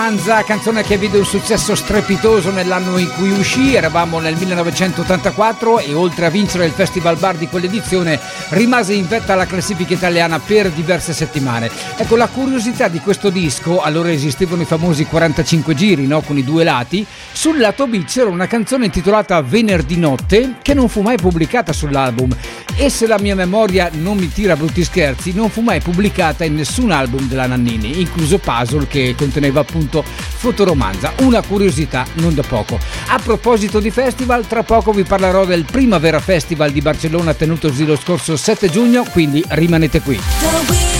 Anza, canzone che vide un successo strepitoso nell'anno in cui uscì. Eravamo nel 1984 e oltre a vincere il Festival Bar di quell'edizione rimase in vetta alla classifica italiana per diverse settimane. Ecco, la curiosità di questo disco: allora esistevano i famosi 45 giri, no? Con i due lati. Sul lato B c'era una canzone intitolata Venerdì notte che non fu mai pubblicata sull'album, e se la mia memoria non mi tira brutti scherzi non fu mai pubblicata in nessun album della Nannini, incluso Puzzle, che conteneva appunto Fotoromanza. Una curiosità non da poco. A proposito di festival, tra poco vi parlerò del Primavera Festival di Barcellona tenutosi lo scorso 7 giugno, quindi rimanete qui.